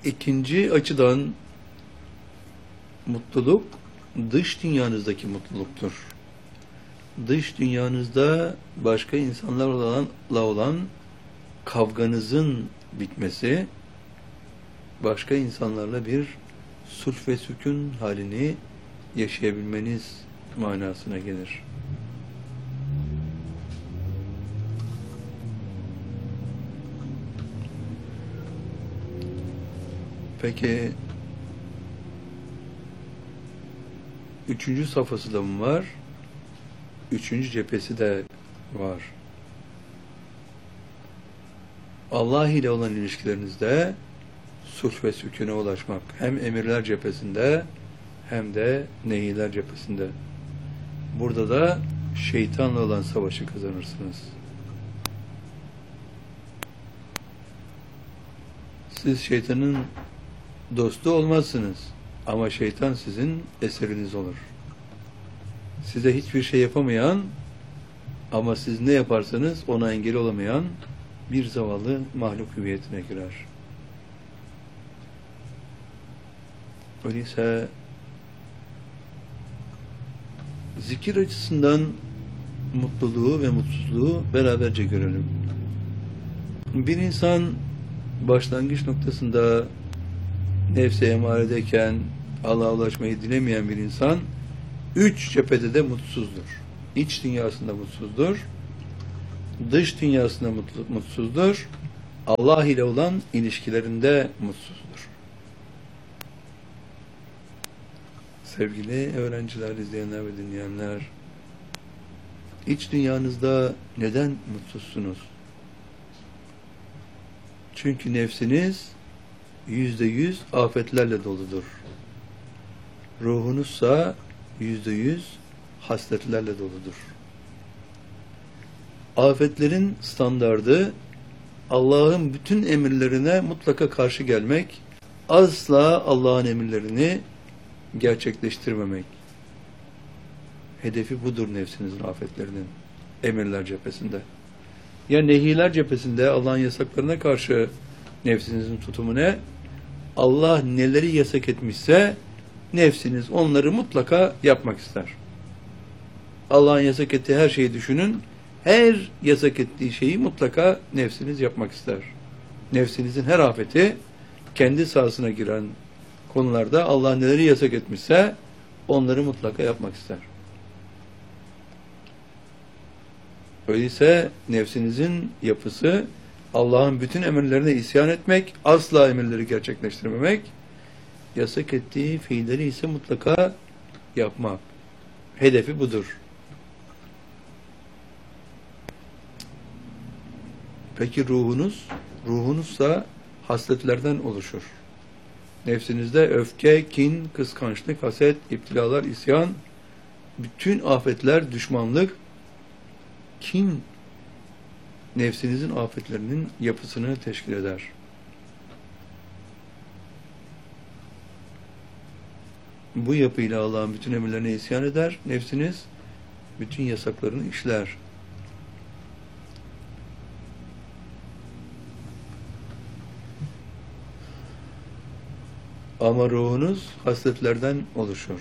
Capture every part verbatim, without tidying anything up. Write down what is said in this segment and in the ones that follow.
İkinci açıdan mutluluk dış dünyanızdaki mutluluktur. Dış dünyanızda başka insanlarla olan kavganızın bitmesi, başka insanlarla bir sulh ve sükun halini yaşayabilmeniz manasına gelir. Peki üçüncü safhası da mı var? Üçüncü cephesi de var. Allah ile olan ilişkilerinizde sulh ve sükûne ulaşmak hem emirler cephesinde hem de nehiler cephesinde. Burada da şeytanla olan savaşı kazanırsınız. Siz şeytanın dostu olmazsınız ama şeytan sizin eseriniz olur. Size hiçbir şey yapamayan ama siz ne yaparsanız ona engel olamayan bir zavallı mahluk hüviyetine girer. Öyleyse zikir açısından mutluluğu ve mutsuzluğu beraberce görelim. Bir insan başlangıç noktasında nefse emaredeyken Allah'a ulaşmayı dilemeyen bir insan üç cephede de mutsuzdur. İç dünyasında mutsuzdur, dış dünyasında mutlu, mutsuzdur, Allah ile olan ilişkilerinde mutsuzdur. Sevgili öğrenciler, izleyenler ve dinleyenler, iç dünyanızda neden mutsuzsunuz? Çünkü nefsiniz yüzde yüz afetlerle doludur. Ruhunuzsa yüzde yüz hasletlerle doludur. Afetlerin standardı Allah'ın bütün emirlerine mutlaka karşı gelmek, asla Allah'ın emirlerini gerçekleştirmemek. Hedefi budur nefsinizin afetlerinin, emirler cephesinde. Ya nehiler cephesinde Allah'ın yasaklarına karşı nefsinizin tutumu ne? Allah neleri yasak etmişse nefsiniz onları mutlaka yapmak ister. Allah'ın yasak ettiği her şeyi düşünün. Her yasak ettiği şeyi mutlaka nefsiniz yapmak ister. Nefsinizin her afeti kendi sahasına giren konularda Allah neleri yasak etmişse onları mutlaka yapmak ister. Öyleyse nefsinizin yapısı Allah'ın bütün emirlerine isyan etmek, asla emirleri gerçekleştirmemek, yasak ettiği fiilleri ise mutlaka yapmak. Hedefi budur. Peki ruhunuz? Ruhunuzsa hasletlerden oluşur. Nefsinizde öfke, kin, kıskançlık, haset, iptilalar, isyan, bütün afetler, düşmanlık, kin, nefsinizin afetlerinin yapısını teşkil eder. Bu yapıyla Allah'ın bütün emirlerine isyan eder. Nefsiniz bütün yasaklarını işler. Ama ruhunuz hasletlerden oluşur.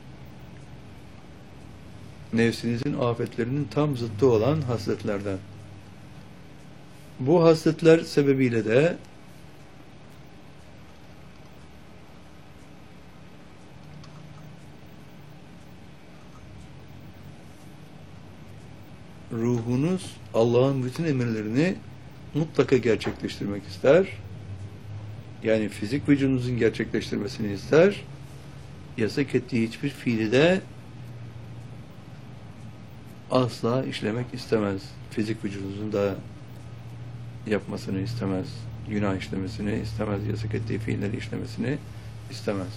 Nefsinizin afetlerinin tam zıttı olan hasletlerden. Bu hasletler sebebiyle de ruhunuz Allah'ın bütün emirlerini mutlaka gerçekleştirmek ister. Yani fizik vücudunuzun gerçekleştirmesini ister. Yasak ettiği hiçbir fiili de asla işlemek istemez. Fizik vücudunuzun da yapmasını istemez. Günah işlemesini istemez. Yasak ettiği fiilleri işlemesini istemez.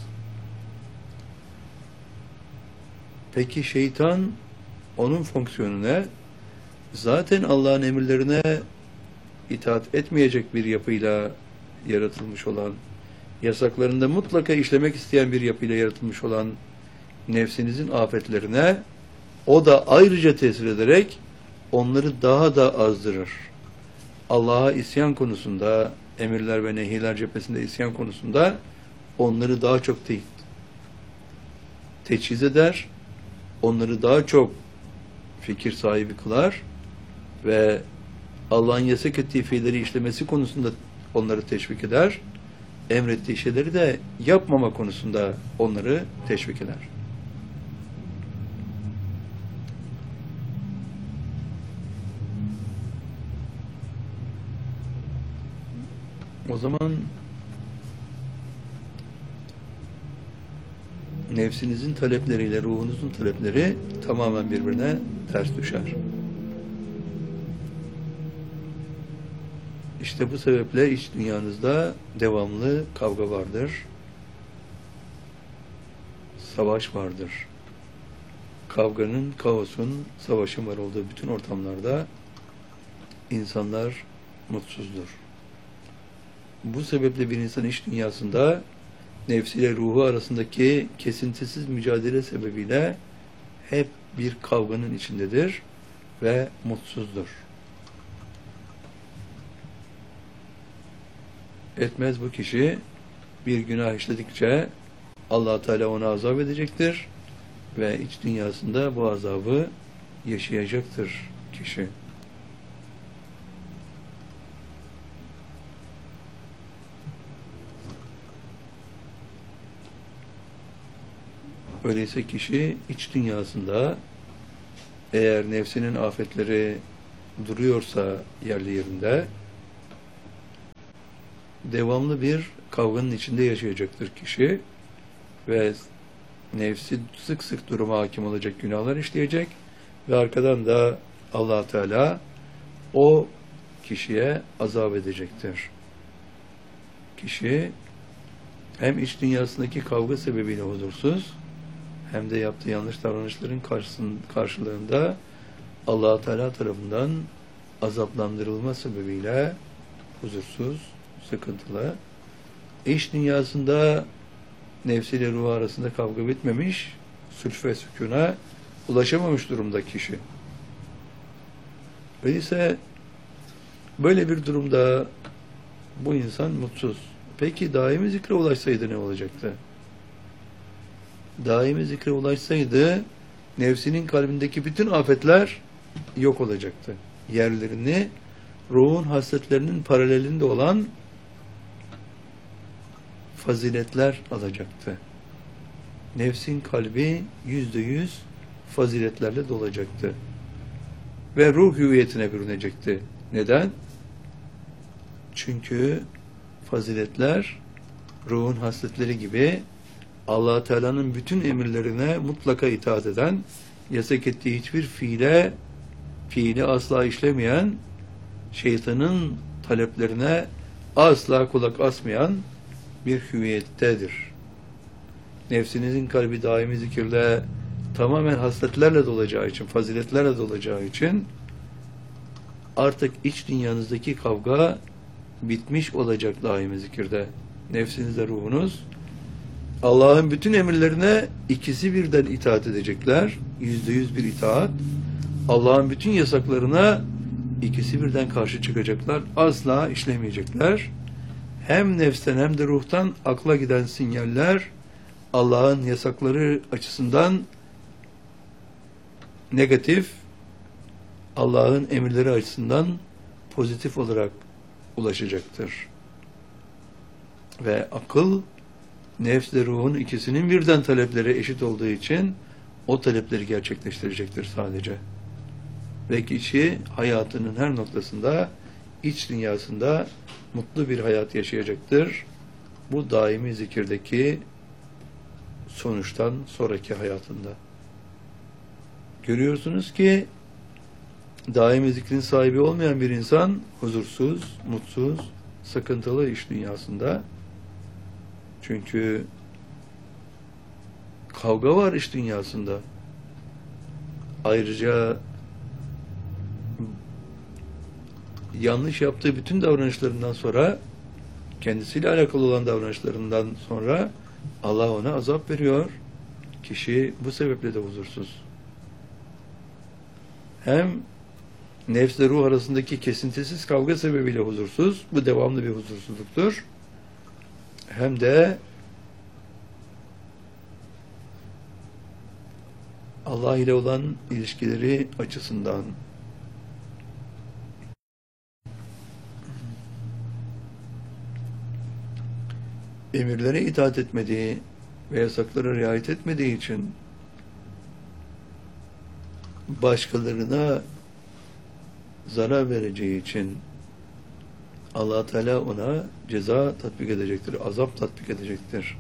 Peki şeytan, onun fonksiyonu ne? Zaten Allah'ın emirlerine itaat etmeyecek bir yapıyla yaratılmış olan, yasaklarında mutlaka işlemek isteyen bir yapıyla yaratılmış olan nefsinizin afetlerine o da ayrıca tesir ederek onları daha da azdırır. Allah'a isyan konusunda, emirler ve nehiler cephesinde isyan konusunda onları daha çok te teçhiz eder, onları daha çok fikir sahibi kılar ve Allah'ın yasak ettiği fiilleri işlemesi konusunda onları teşvik eder, emrettiği şeyleri de yapmama konusunda onları teşvik eder. O zaman nefsinizin talepleriyle ruhunuzun talepleri tamamen birbirine ters düşer. İşte bu sebeple iç dünyanızda devamlı kavga vardır, savaş vardır. Kavganın, kaosun, savaşın var olduğu bütün ortamlarda insanlar mutsuzdur. Bu sebeple bir insan iç dünyasında nefsiyle ruhu arasındaki kesintisiz mücadele sebebiyle hep bir kavganın içindedir ve mutsuzdur. Etmez bu kişi bir günah işledikçe Allah Teala ona azap edecektir ve iç dünyasında bu azabı yaşayacaktır kişi. Öyleyse kişi iç dünyasında eğer nefsinin afetleri duruyorsa yerli yerinde devamlı bir kavganın içinde yaşayacaktır kişi ve nefsi sık sık duruma hakim olacak, günahlar işleyecek ve arkadan da Allah Teala o kişiye azap edecektir. Kişi hem iç dünyasındaki kavga sebebiyle huzursuz hem de yaptığı yanlış davranışların karşılığında Allah Teala tarafından azaplandırılma sebebiyle huzursuz, sıkıntılı. İç dünyasında nefsiyle ruhu arasında kavga bitmemiş, sülf ve sükûna ulaşamamış durumda kişi. Öyleyse böyle bir durumda bu insan mutsuz. Peki daimi zikre ulaşsaydı ne olacaktı? Daimi zikre ulaşsaydı nefsinin kalbindeki bütün afetler yok olacaktı. Yerlerini ruhun hasletlerinin paralelinde olan faziletler alacaktı. Nefsin kalbi yüzde yüz faziletlerle dolacaktı. Ve ruh hüviyetine bürünecekti. Neden? Çünkü faziletler ruhun hasletleri gibi Allah Teala'nın bütün emirlerine mutlaka itaat eden, yasak ettiği hiçbir fiile, fiili asla işlemeyen, şeytanın taleplerine asla kulak asmayan bir hüviyettedir. Nefsinizin kalbi daimi zikirle tamamen hasletlerle dolacağı için, faziletlerle dolacağı için artık iç dünyanızdaki kavga bitmiş olacak daimi zikirde. Nefsinizle ruhunuz Allah'ın bütün emirlerine ikisi birden itaat edecekler. Yüzde yüz bir itaat. Allah'ın bütün yasaklarına ikisi birden karşı çıkacaklar. Asla işlemeyecekler. Hem nefsten hem de ruhtan akla giden sinyaller Allah'ın yasakları açısından negatif, Allah'ın emirleri açısından pozitif olarak ulaşacaktır. Ve akıl, nefsle ruhun ikisinin birden talepleri eşit olduğu için o talepleri gerçekleştirecektir sadece. Ve kişi hayatının her noktasında, iç dünyasında mutlu bir hayat yaşayacaktır. Bu daimi zikirdeki sonuçtan sonraki hayatında. Görüyorsunuz ki daimi zikrin sahibi olmayan bir insan huzursuz, mutsuz, sıkıntılı iç dünyasında. Çünkü kavga var iç dünyasında. Ayrıca yanlış yaptığı bütün davranışlarından sonra, kendisiyle alakalı olan davranışlarından sonra Allah ona azap veriyor. Kişi bu sebeple de huzursuz. Hem nefsle ruh arasındaki kesintisiz kavga sebebiyle huzursuz, bu devamlı bir huzursuzluktur. Hem de Allah ile olan ilişkileri açısından emirlere itaat etmediği ve yasaklara riayet etmediği için başkalarına zarar vereceği için Allah Teala ona ceza tatbik edecektir, azap tatbik edecektir.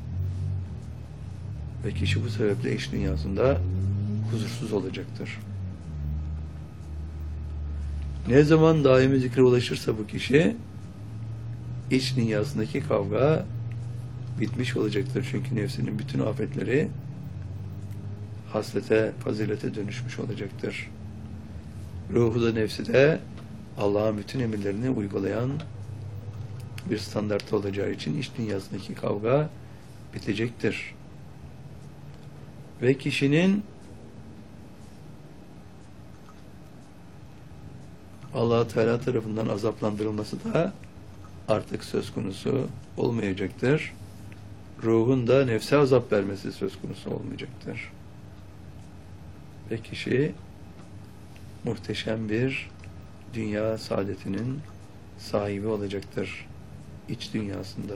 Ve kişi bu sebeple iç dünyasında huzursuz olacaktır. Ne zaman daimi zikre ulaşırsa bu kişi, iç dünyasındaki kavga bitmiş olacaktır. Çünkü nefsinin bütün afetleri haslete, fazilete dönüşmüş olacaktır. Ruhu da nefsi de Allah'ın bütün emirlerini uygulayan bir standartta olacağı için iç dünyasındaki kavga bitecektir. Ve kişinin Allah Teala tarafından azaplandırılması da artık söz konusu olmayacaktır. Ruhun da nefse azap vermesi söz konusu olmayacaktır. Ve kişi muhteşem bir dünya saadetinin sahibi olacaktır iç dünyasında.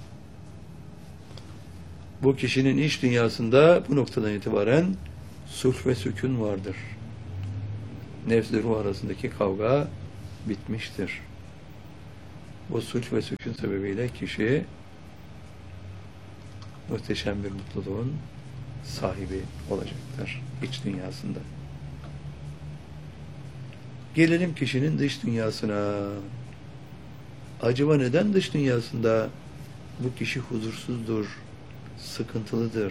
Bu kişinin iç dünyasında bu noktadan itibaren sulh ve sükun vardır. Nefs-i ruh arasındaki kavga bitmiştir. Bu sulh ve sükun sebebiyle kişi muhteşem bir mutluluğun sahibi olacaktır iç dünyasında. Gelelim kişinin dış dünyasına. Acaba neden dış dünyasında bu kişi huzursuzdur, sıkıntılıdır?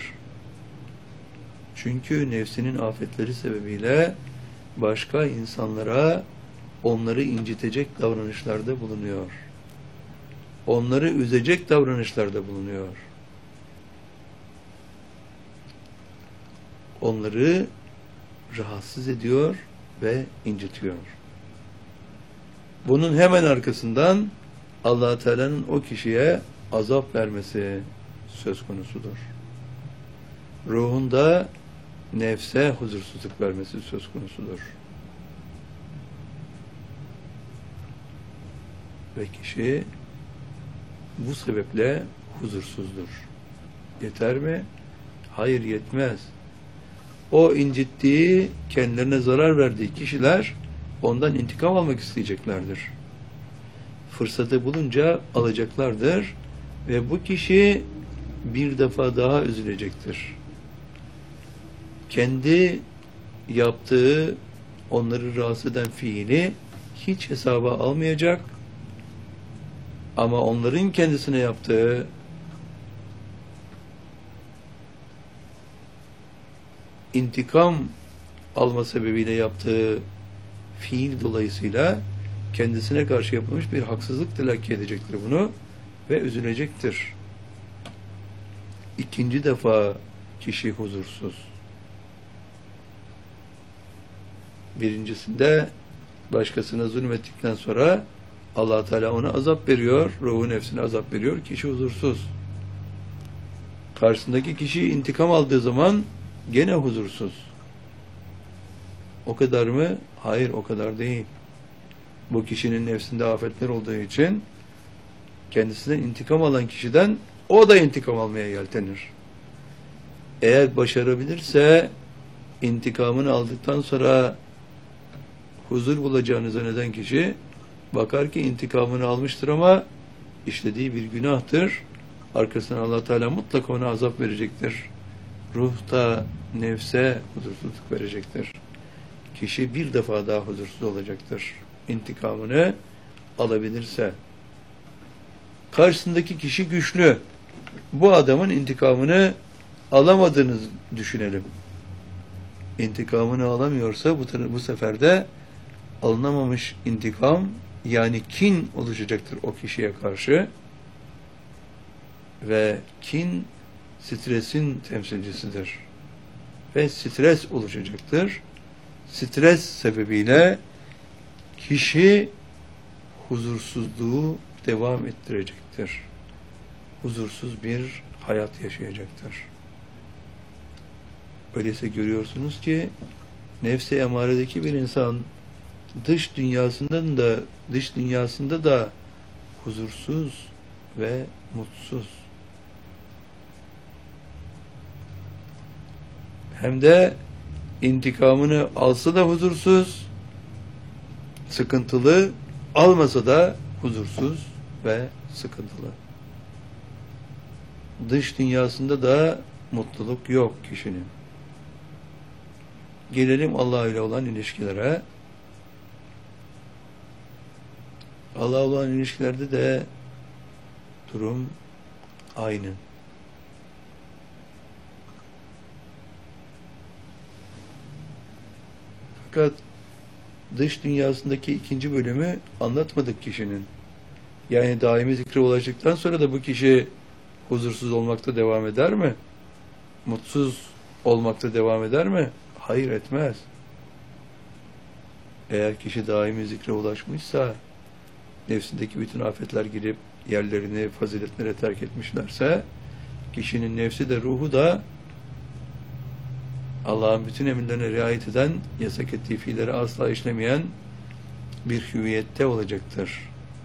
Çünkü nefsinin afetleri sebebiyle başka insanlara onları incitecek davranışlarda bulunuyor. Onları üzecek davranışlarda bulunuyor. Onları rahatsız ediyor ve incitiyor. Bunun hemen arkasından Allah Teala'nın o kişiye azap vermesi söz konusudur. Ruhunda nefse huzursuzluk vermesi söz konusudur. Ve kişi bu sebeple huzursuzdur. Yeter mi? Hayır, yetmez. O incittiği, kendilerine zarar verdiği kişiler ondan intikam almak isteyeceklerdir. Fırsatı bulunca alacaklardır ve bu kişi bir defa daha üzülecektir. Kendi yaptığı, onları rahatsız eden fiili hiç hesaba almayacak ama onların kendisine yaptığı intikam alma sebebiyle yaptığı fiil dolayısıyla kendisine karşı yapılmış bir haksızlık telakki edecektir bunu ve üzülecektir. İkinci defa kişi huzursuz. Birincisinde başkasına zulmettikten sonra Allah Teala ona azap veriyor, ruhu nefsine azap veriyor, kişi huzursuz. Karşısındaki kişi intikam aldığı zaman gene huzursuz. O kadar mı? Hayır, o kadar değil. Bu kişinin nefsinde afetler olduğu için kendisinden intikam alan kişiden o da intikam almaya yeltenir. Eğer başarabilirse intikamını aldıktan sonra huzur bulacağını zanneden kişi bakar ki intikamını almıştır ama işlediği bir günahtır. Arkasından Allah Teala mutlaka ona azap verecektir. Ruhta nefse huzursuzluk verecektir. Kişi bir defa daha huzursuz olacaktır. İntikamını alabilirse. Karşısındaki kişi güçlü. Bu adamın intikamını alamadığını düşünelim. İntikamını alamıyorsa bu, bu sefer de alınamamış intikam, yani kin oluşacaktır o kişiye karşı ve kin stresin temsilcisidir ve stres oluşacaktır. Stres sebebiyle kişi huzursuzluğu devam ettirecektir. Huzursuz bir hayat yaşayacaktır. Öyleyse görüyorsunuz ki nefs-i emaredeki bir insan dış dünyasından da dış dünyasında da huzursuz ve mutsuz. Hem de intikamını alsa da huzursuz, sıkıntılı, almasa da huzursuz ve sıkıntılı. Dış dünyasında da mutluluk yok kişinin. Gelelim Allah ile olan ilişkilere. Allah olan ilişkilerde de durum aynı. Fakat dış dünyasındaki ikinci bölümü anlatmadık kişinin. Yani daimi zikre ulaştıktan sonra da bu kişi huzursuz olmakta devam eder mi? Mutsuz olmakta devam eder mi? Hayır, etmez. Eğer kişi daimi zikre ulaşmışsa, nefsindeki bütün afetler girip yerlerini faziletlere terk etmişlerse, kişinin nefsi de ruhu da Allah'ın bütün emirlerine riayet eden, yasak ettiği fiilleri asla işlemeyen bir hüviyette olacaktır.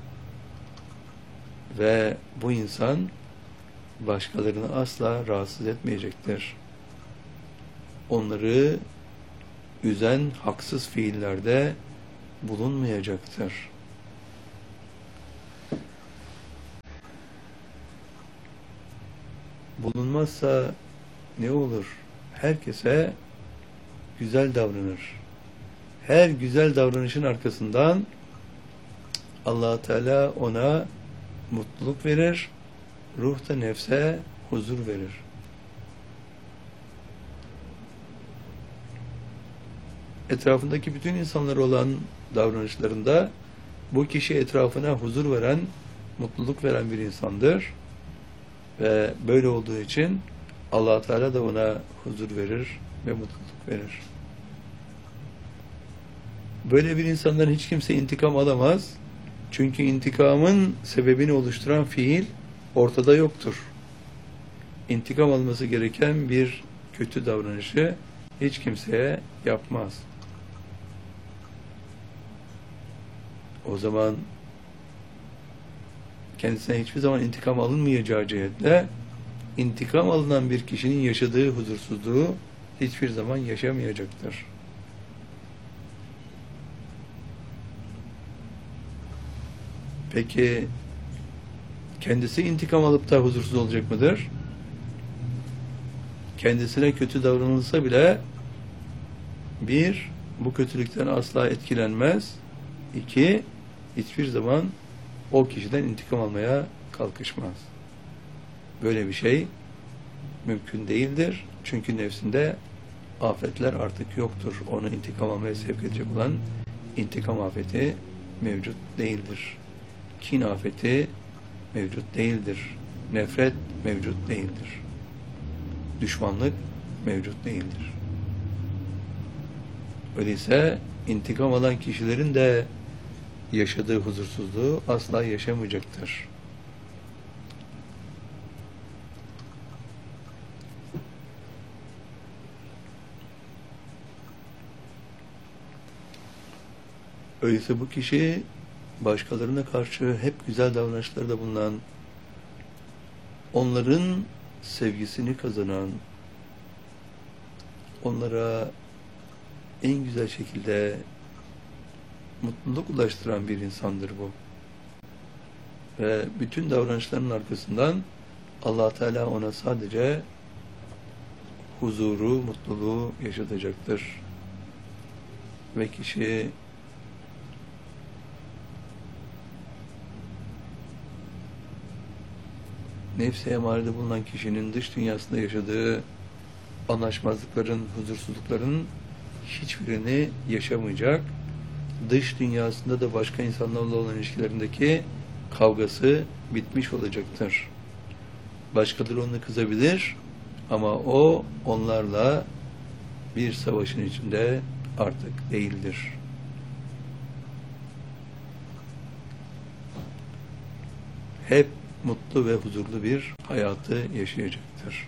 Ve bu insan başkalarını asla rahatsız etmeyecektir. Onları üzen haksız fiillerde bulunmayacaktır. Bulunmazsa ne olur? Herkese güzel davranır. Her güzel davranışın arkasından Allah Teala ona mutluluk verir, ruh da nefse huzur verir. Etrafındaki bütün insanlara olan davranışlarında bu kişi etrafına huzur veren, mutluluk veren bir insandır. Ve böyle olduğu için Allah Teala da ona huzur verir ve mutluluk verir. Böyle bir insandan hiç kimse intikam alamaz. Çünkü intikamın sebebini oluşturan fiil ortada yoktur. İntikam alması gereken bir kötü davranışı hiç kimseye yapmaz. O zaman kendisine hiçbir zaman intikam alınmayacağı cihetle intikam alınan bir kişinin yaşadığı huzursuzluğu hiçbir zaman yaşamayacaktır. Peki kendisi intikam alıp da huzursuz olacak mıdır? Kendisine kötü davranılsa bile bir, bu kötülükten asla etkilenmez. İki, hiçbir zaman o kişiden intikam almaya kalkışmaz. Böyle bir şey mümkün değildir. Çünkü nefsinde afetler artık yoktur. Onu intikam almaya sevk edecek olan intikam afeti mevcut değildir. Kin afeti mevcut değildir. Nefret mevcut değildir. Düşmanlık mevcut değildir. Öyleyse intikam alan kişilerin de yaşadığı huzursuzluğu asla yaşamayacaktır. Öyleyse bu kişi başkalarına karşı hep güzel davranışlarda bulunan, onların sevgisini kazanan, onlara en güzel şekilde mutluluk ulaştıran bir insandır bu. Ve bütün davranışlarının arkasından Allah Teala ona sadece huzuru, mutluluğu yaşatacaktır. Ve kişi nefs-i emarede bulunan kişinin dış dünyasında yaşadığı anlaşmazlıkların, huzursuzlukların hiçbirini yaşamayacak. Dış dünyasında da başka insanlarla olan ilişkilerindeki kavgası bitmiş olacaktır. Başkaları onu kızabilir ama o onlarla bir savaşın içinde artık değildir. hep mutlu ve huzurlu bir hayatı yaşayacaktır.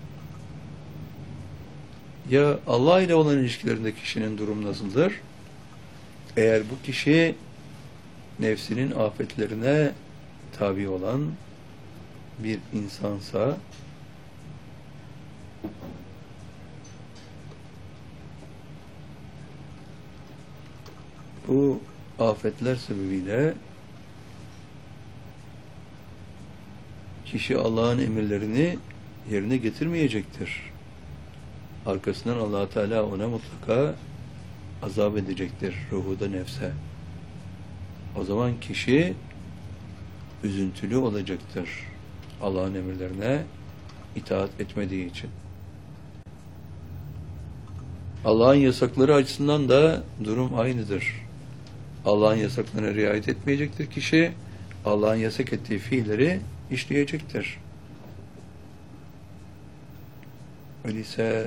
Ya Allah ile olan ilişkilerinde kişinin durum nasıldır? Eğer bu kişi nefsinin afetlerine tabi olan bir insansa, bu afetler sebebiyle kişi Allah'ın emirlerini yerine getirmeyecektir. Arkasından Allah Teala ona mutlaka azap edecektir, ruhu da nefse. O zaman kişi üzüntülü olacaktır Allah'ın emirlerine itaat etmediği için. Allah'ın yasakları açısından da durum aynıdır. Allah'ın yasaklarına riayet etmeyecektir kişi, Allah'ın yasak ettiği fiilleri işleyecektir. Öyleyse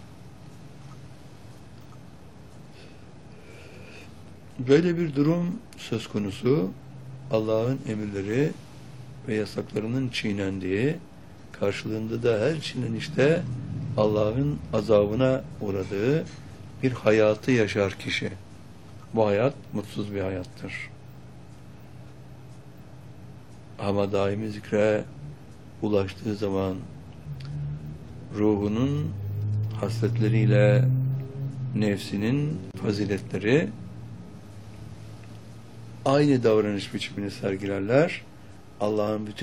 böyle bir durum söz konusu, Allah'ın emirleri ve yasaklarının çiğnendiği, karşılığında da her çiğnenişte Allah'ın azabına uğradığı bir hayatı yaşar kişi. Bu hayat mutsuz bir hayattır. Ama daimi zikre ulaştığı zaman ruhunun hasletleriyle nefsinin faziletleri aynı davranış biçimini sergilerler. Allah'ın bütün